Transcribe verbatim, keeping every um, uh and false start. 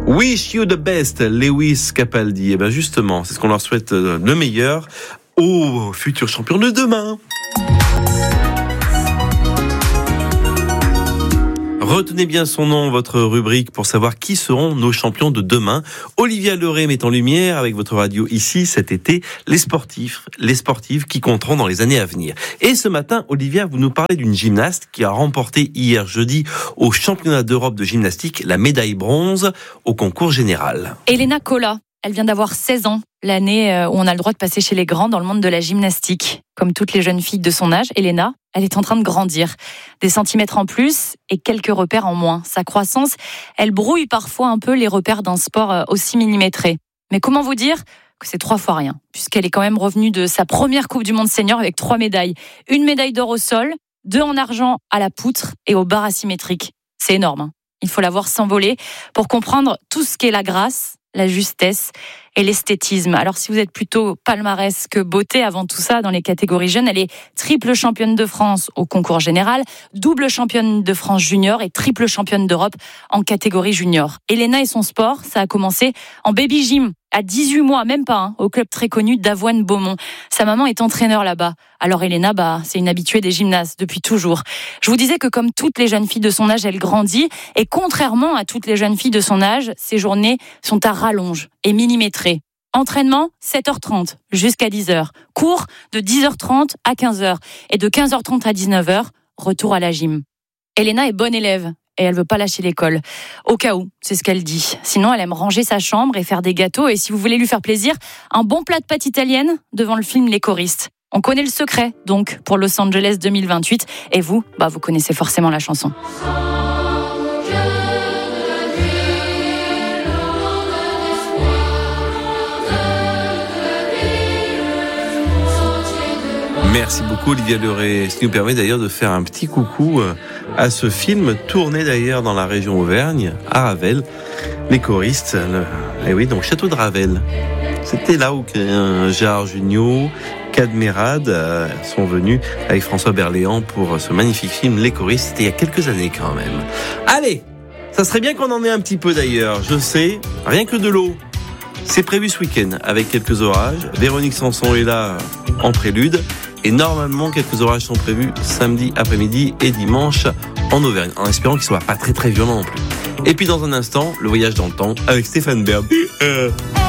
Wish you the best, Lewis Capaldi. Et bien justement, c'est ce qu'on leur souhaite le meilleur aux futurs champions de demain. Retenez bien son nom, votre rubrique, pour savoir qui seront nos champions de demain. Olivia Leray met en lumière, avec votre radio ici, cet été, les sportifs, les sportives qui compteront dans les années à venir. Et ce matin, Olivia, vous nous parlez d'une gymnaste qui a remporté hier jeudi au championnat d'Europe de gymnastique la médaille bronze au concours général. Elena Kola, elle vient d'avoir seize ans, l'année où on a le droit de passer chez les grands dans le monde de la gymnastique. Comme toutes les jeunes filles de son âge, Elena, elle est en train de grandir. Des centimètres en plus et quelques repères en moins. Sa croissance, elle brouille parfois un peu les repères d'un sport aussi millimétré. Mais comment vous dire que c'est trois fois rien, puisqu'elle est quand même revenue de sa première Coupe du Monde senior avec trois médailles. Une médaille d'or au sol, deux en argent à la poutre et au bar asymétrique. C'est énorme, hein. Il faut la voir s'envoler pour comprendre tout ce qu'est la grâce, la justesse et l'esthétisme. Alors si vous êtes plutôt palmarès que beauté avant tout ça dans les catégories jeunes, elle est triple championne de France au concours général, double championne de France junior et triple championne d'Europe en catégorie junior. Elena et son sport, ça a commencé en baby gym à dix-huit mois, même pas, hein, au club très connu d'Avoine-Beaumont. Sa maman est entraîneur là-bas. Alors Elena, bah, c'est une habituée des gymnases depuis toujours. Je vous disais que comme toutes les jeunes filles de son âge, elle grandit. Et contrairement à toutes les jeunes filles de son âge, ses journées sont à rallonge et millimétrées. Entraînement, sept heures trente jusqu'à dix heures. Cours de dix heures trente à quinze heures. Et de quinze heures trente à dix-neuf heures, retour à la gym. Elena est bonne élève. Et elle veut pas lâcher l'école. Au cas où, c'est ce qu'elle dit. Sinon, elle aime ranger sa chambre et faire des gâteaux. Et si vous voulez lui faire plaisir, un bon plat de pâtes italiennes devant le film Les choristes. On connaît le secret, donc, pour Los Angeles deux mille vingt-huit. Et vous, bah, vous connaissez forcément la chanson. Merci beaucoup Olivia Leray. Ce qui nous permet d'ailleurs de faire un petit coucou à ce film tourné d'ailleurs dans la région Auvergne, à Ravel. Les choristes, le, eh oui, donc Château de Ravel. C'était là où euh, Gérard Jugnot, Cadmerade euh, sont venus avec François Berléand pour ce magnifique film Les choristes. C'était il y a quelques années quand même. Allez, ça serait bien qu'on en ait un petit peu d'ailleurs. Je sais, rien que de l'eau. C'est prévu ce week-end avec quelques orages. Véronique Sanson est là en prélude. Et normalement, quelques orages sont prévus samedi après-midi et dimanche en Auvergne, en espérant qu'ils ne soient pas très très violents non plus. Et puis dans un instant, le voyage dans le temps avec Stéphane Bern. Euh...